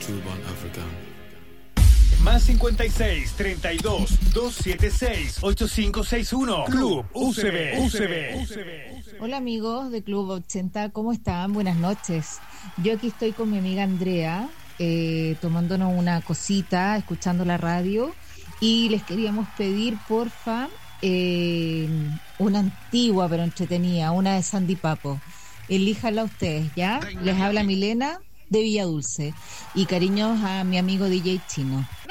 True Born African. Más 56 32 276 8561. Club UCB. Hola amigos de Club 80, ¿cómo están? Buenas noches. Yo aquí estoy con mi amiga Andrea, tomándonos una cosita, escuchando la radio, y les queríamos pedir, porfa, una antigua pero entretenida, una de Sandy Papo. Elíjala ustedes, ¿ya? Les habla Milena de Villa Dulce, y cariños a mi amigo DJ Chino.